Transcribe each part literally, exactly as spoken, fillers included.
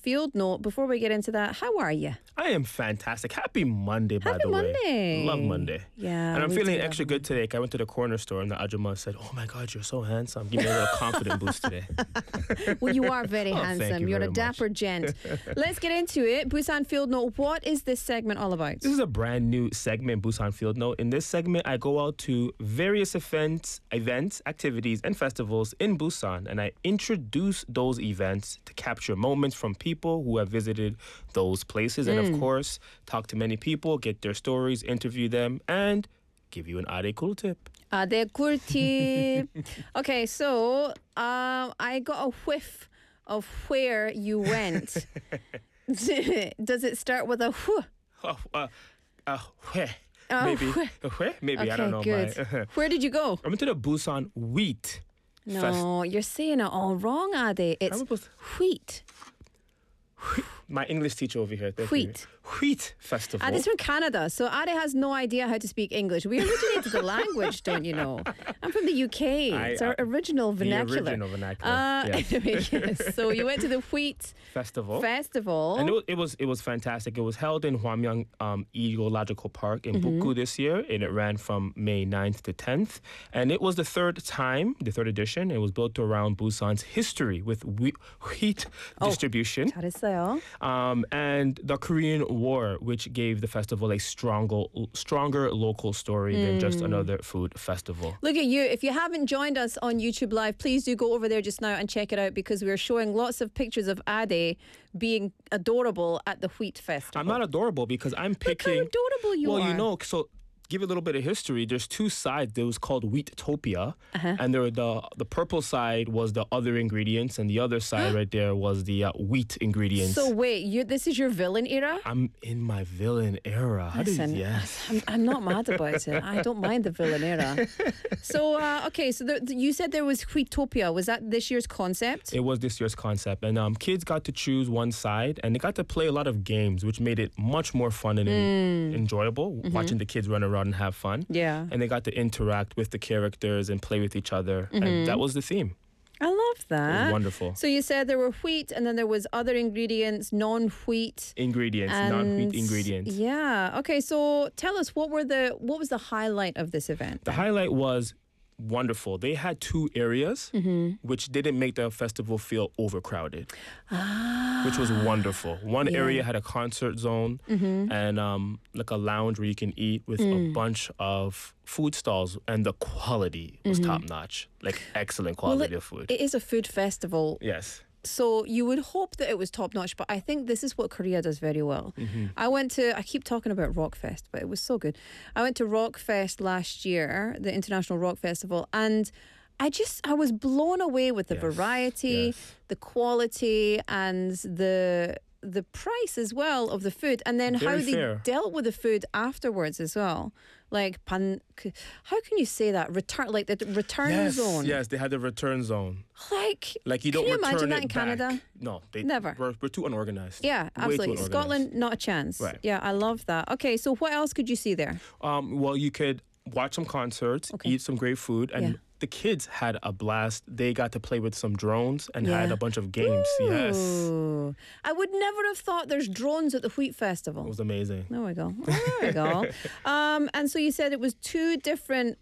field note. Before we get into that, how are you? I am fantastic. Happy Monday, by Happy the way. Monday. Love Monday. Yeah. And I'm we feeling do love extra good today. I went to the corner store and the ajumma said, "Oh my God, you're so handsome. Give me a little confident boost today." Well, you are very Oh, thank handsome. you You're very a dapper much. gent. Let's get into it. Busan Field Note, what is this segment all about? This is a brand new segment, Busan Field Note. In this segment, I go out to various events, events, activities, and festivals in Busan, and I introduce those events to capture moments from people who have visited those places, and Mm. of course, talk to many people, get their stories, interview them, and give you an Ade cool tip. Uh, the cool tip. Okay, so um, I got a whiff of where you went. Does it start with a whew? Oh, uh, uh, hue. Oh, maybe, hue. Uh, hue? maybe Okay, I don't know. good. My, Where did you go? I went to the Busan Wheat No, Fest. you're saying it all wrong, Ade. It's I'm supposed- wheat. My English teacher over here. Thank Wheat. You. Wheat Festival. Ade is from Canada, so Ade has no idea how to speak English. We originated the language, don't you know? I'm from the U K. I- It's our I- original the vernacular. original vernacular, Uh, yes. Anyway, yes. So you went to the Wheat Festival. Festival. And it was, it was it was fantastic. It was held in Hwamyang um, Ecological Park in Mm-hmm. Bukgu this year, and it ran from May ninth to tenth. And it was the third time, the third edition. It was built around Busan's history with wheat, wheat Oh. distribution. 잘했어요. Um, and the Korean War, which gave the festival a stronger, stronger local story than just Mm. another food festival. Look at you. If you haven't joined us on YouTube Live, please do go over there just now and check it out because we're showing lots of pictures of Ade being adorable at the Wheat Festival. I'm not adorable because I'm Look how picking. adorable you well, are. you know, so give you a little bit of history. There's two sides. There was called Wheatopia, Uh-huh. and there the the purple side was the other ingredients, and the other side right there was the uh, wheat ingredients. So wait, you this is your villain era? I'm in my villain era. How Listen, did yes? I'm, I'm not mad about it. I don't mind the villain era. So, uh, okay, so the, the- you said there was Wheatopia. Was that this year's concept? It was this year's concept, and um, kids got to choose one side, and they got to play a lot of games, which made it much more fun and en- enjoyable. Watching the kids run around and have fun. Yeah. And they got to interact with the characters and play with each other, and that was the theme. I love that. It was wonderful. So you said there were wheat and then there was other ingredients, non-wheat. Ingredients, and non-wheat ingredients. Yeah. Okay, so tell us what were the what was the highlight of this event? The highlight was wonderful. They had two areas, which didn't make the festival feel overcrowded, which was wonderful. One Yeah. area had a concert zone and um, like a lounge where you can eat with a bunch of food stalls, and the quality was top notch, like excellent Well, quality it- of food. It is a food festival. Yes. So you would hope that it was top notch, but I think this is what Korea does very well. I went to, I keep talking about Rockfest, but it was so good. I went to Rockfest last year, the International Rock Festival, and I just, I was blown away with the Yes, variety, yes. the quality, and the the price as well of the food, and then how Very they fair. dealt with the food afterwards as well. Like, pan, how can you say that? Return, like the return Yes, zone. yes, they had the return zone. Like, Like you can don't you return imagine it that in Canada? back. No, they Never. We're, we're too unorganized. Yeah, Way too absolutely. unorganized. Scotland, not a chance. Right. Yeah, I love that. Okay, so what else could you see there? Um, well, you could watch some concerts, Okay. eat some great food, and Yeah. the kids had a blast. They got to play with some drones and had Yeah. a bunch of games. Yes, Ooh. I would never have thought there's drones at the Wheat it Festival. was amazing. There we go. Oh, there we go. Um, and so you said it was two different.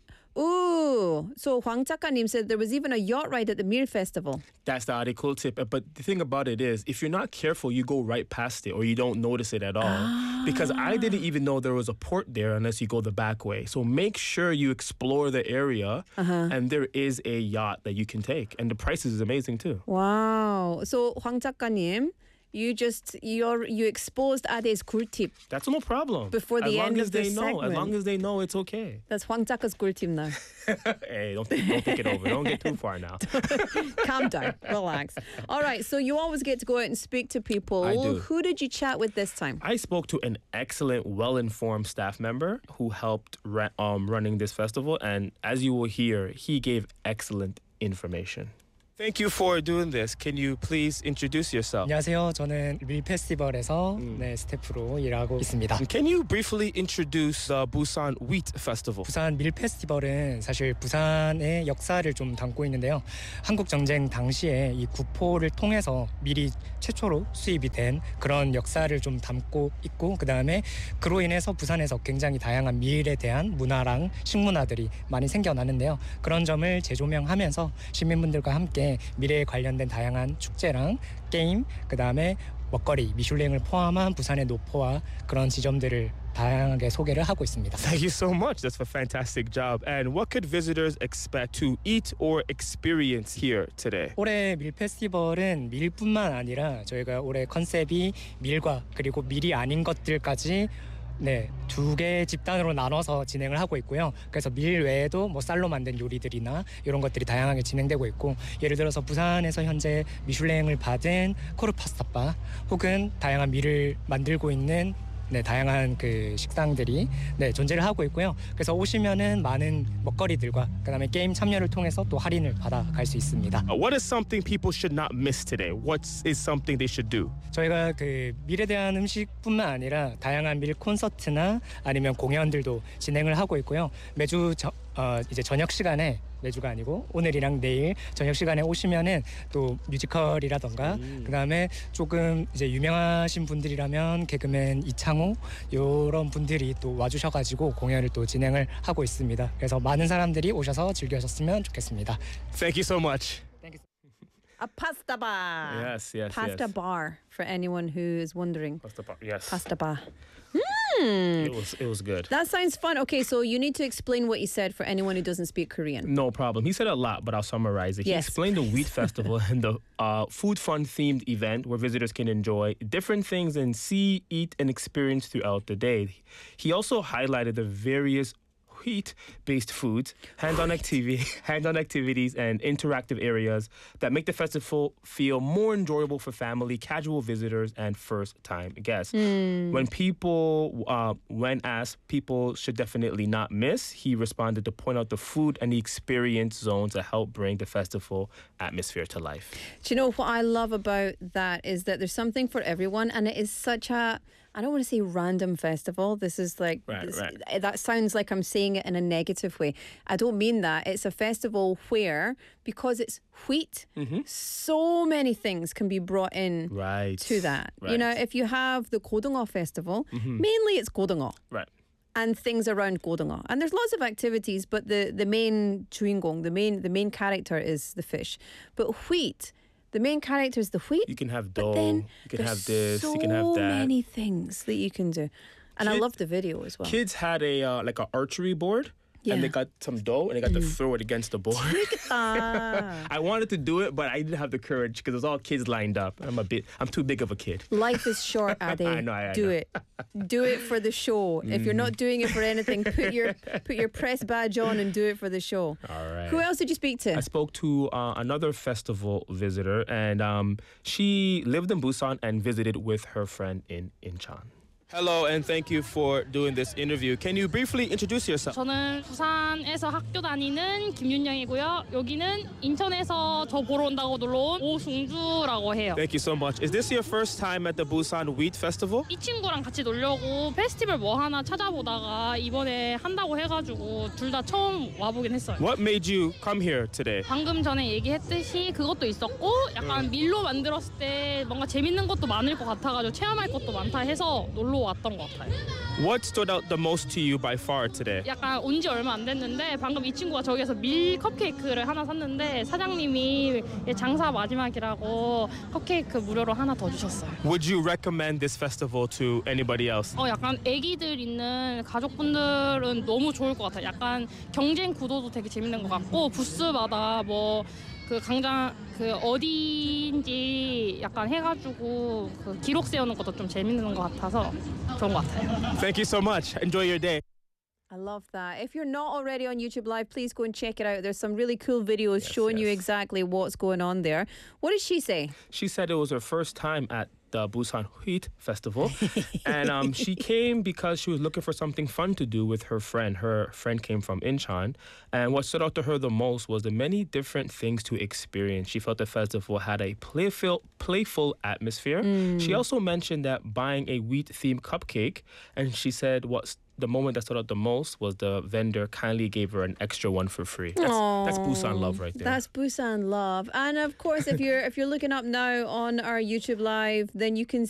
Ooh. So Hwang Chakanim said there was even a yacht ride at the Mir Festival. That's the article tip. Uh, But the thing about it is, if you're not careful, you go right past it or you don't notice it at all. Ah. Because I didn't even know there was a port there unless you go the back way. So make sure you explore the area, Uh-huh. and there is a yacht that you can take, and the price is amazing too. Wow. So Hwang Chakanim, you just you're you exposed Ade's 꿀팁. That's no problem. Before the as long end as of they this know, as segment. long as they know, it's okay. That's Hwang Chaka's 꿀팁 now. Hey, don't think, don't think it over. Don't get too far now. Calm down, relax. All right, so you always get to go out and speak to people. I do. Who did you chat with this time? I spoke to an excellent, well-informed staff member who helped ra- um, running this festival, and as you will hear, he gave excellent information. Thank you for doing this. Can you please introduce yourself? 안녕하세요. 저는 밀 페스티벌에서 음. 네, 스태프로 일하고 있습니다. Can you briefly introduce the Busan Wheat Festival? 부산 밀 페스티벌은 사실 부산의 역사를 좀 담고 있는데요. 한국 전쟁 당시에 이 구포를 통해서 밀이 최초로 수입이 된 그런 역사를 좀 담고 있고, 그 다음에 그로 인해서 부산에서 굉장히 다양한 밀에 대한 문화랑 식문화들이 많이 생겨나는데요. 그런 점을 재조명하면서 시민분들과 함께 밀에 관련된 다양한 축제랑 게임, 그 다음에 먹거리, 미슐랭을 포함한 부산의 노포와 그런 지점들을 다양하게 소개를 하고 있습니다. Thank you so much. That's a fantastic job. And what could visitors expect to eat or experience here today? 올해 밀 페스티벌은 밀뿐만 아니라 저희가 올해 컨셉이 밀과 그리고 밀이 아닌 것들까지 네, 두 개 집단으로 나눠서 진행을 하고 있고요. 그래서 밀 외에도 뭐 쌀로 만든 요리들이나 이런 것들이 다양하게 진행되고 있고, 예를 들어서 부산에서 현재 미슐랭을 받은 코르파스타바 혹은 다양한 밀을 만들고 있는 네, 다양한 그 식당들이 네, 존재를 하고 있고요. 그래서 오시면은 많은 먹거리들과 그다음에 게임 참여를 통해서 또 할인을 받아갈 수 있습니다. Uh, what is something people should not miss today? What is something they should do? 저희가 그 밀에 대한 음식뿐만 아니라 다양한 밀 콘서트나 아니면 공연들도 진행을 하고 있고요. 매주 저, 어, 이제 저녁 시간에 매주가 아니고 오늘이랑 내일 저녁 시간에 오시면은 또 뮤지컬이라던가 음. 그다음에 조금 이제 유명하신 분들이라면 개그맨 이창호 이런 분들이 또 와주셔가지고 공연을 또 진행을 하고 있습니다. 그래서 많은 사람들이 오셔서 즐겨주셨으면 좋겠습니다. Thank you so much. A pasta bar. Yes, yes, Pasta yes. bar for anyone who is wondering. Pasta bar. Yes. Pasta bar. It was it was good. That sounds fun. Okay, so you need to explain what you said for anyone who doesn't speak Korean. No problem. He said a lot, but I'll summarize it. He Yes. explained the Wheat Festival and the uh, food fun themed event where visitors can enjoy different things and see, eat, and experience throughout the day. He also highlighted the various wheat-based foods, hands-on activity, hands-on activities, and interactive areas that make the festival feel more enjoyable for family, casual visitors, and first-time guests. When people, uh, when asked, people should definitely not miss, he responded to point out the food and the experience zones that help bring the festival atmosphere to life. Do you know what I love about that is that there's something for everyone, and it is such a, I don't want to say random festival. This is like, Right, this- right. that sounds like I'm saying it in a negative way. I don't mean that. It's a festival where, because it's wheat, so many things can be brought in Right. to that. You Right. know, if you have the Godongho festival, mainly it's Godongho. Right. And things around Godongho. And there's lots of activities, but the, the main 주인공, the main the main character is the fish. But wheat, the main character is the wheat. You can have But dough, then you can there's have this, so you can have that. many things that you can do. And I Kid- love the video as well. Kids had a uh, like an archery board, Yeah. and they got some dough, and they got to throw it against the board. Ah. I wanted to do it, but I didn't have the courage because it was all kids lined up. I'm a bit, I'm too big of a kid. Life is short, Ade. I know, I do know. it. Do it for the show. If you're not doing it for anything, put your put your press badge on and do it for the show. All right. Who else did you speak to? I spoke to uh, another festival visitor, and um, she lived in Busan and visited with her friend in Incheon. Hello, and thank you for doing this interview. Can you briefly introduce yourself? 저는 부산에서 학교 다니는 김윤영이고요. 여기는 인천에서 저 보러 온다고 놀러 온 오승주라고 해요. Thank you so much. Is this your first time at the Busan Wheat Festival? 이 친구랑 같이 놀려고 페스티벌 뭐 하나 찾아보다가 이번에 한다고 해가지고 둘 다 처음 와보긴 했어요. What made you come here today? 방금 전에 얘기했듯이 그것도 있었고 약간 밀로 만들었을 때 뭔가 재밌는 것도 많을 것 같아가지고 체험할 것도 많다 해서 놀러 왔던 것 같아요. What stood out the most to you by far today? 약간 온 지 얼마 안 됐는데 방금 이 친구가 저기에서 밀 컵케이크를 하나 샀는데 사장님이 장사 마지막이라고 컵케이크 무료로 하나 더 주셨어요. Would you recommend this festival to anybody else? 어 약간 애기들 있는 가족분들은 너무 좋을 것 같아요. 약간 경쟁 구도도 되게 재밌는 것 같고 부스마다 뭐 그 강장 그 어디인지 약간 해가지고 그 기록 세우는 것도 좀 재밌는 것 같아서 좋은 것 같아요. Thank you so much. Enjoy your day. I love that. If you're not already on YouTube Live, please go and check it out. There's some really cool videos Yes, showing you yes. exactly what's going on there. What did she say? She said it was her first time at the Busan Wheat Festival. And um, she came because she was looking for something fun to do with her friend. Her friend came from Incheon. And what stood out to her the most was the many different things to experience. She felt the festival had a playful, playful atmosphere. Mm. She also mentioned that buying a wheat-themed cupcake, and she said what's the moment that stood out the most was the vendor kindly gave her an extra one for free. That's, that's Busan love right there. That's Busan love. And of course, if you're if you're looking up now on our YouTube Live, then you can